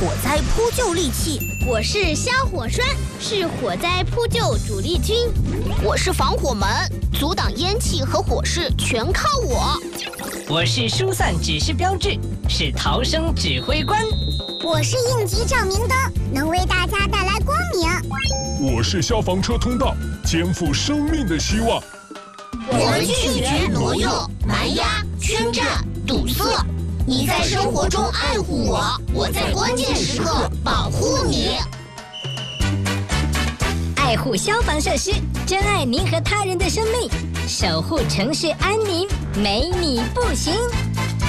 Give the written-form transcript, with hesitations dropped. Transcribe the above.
火灾扑救利器。 我是消火栓，是火灾扑救主力军。 我是防火门，阻挡烟气和火势全靠我。 我是疏散指示标志，是逃生指挥官。 我是应急照明灯，能为大家带来光明。 我是消防车通道，肩负生命的希望。 我们拒绝挪用、蛮压、圈占、堵塞。你在生活中爱护我，我在关键时刻保护你。 爱护消防设施，珍爱您和他人的生命，守护城市安宁，没你不行。